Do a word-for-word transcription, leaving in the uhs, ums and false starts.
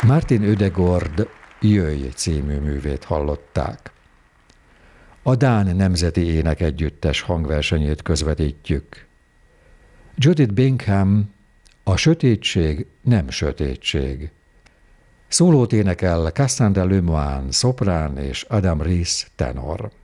Martin Ödegord Jöjj című művét hallották. A Dán Nemzeti Énekegyüttes hangversenyét közvetítjük. Judith Bingham A sötétség nem sötétség. Szólót énekel Cassandra Lemoine szoprán és Adam Rees tenor.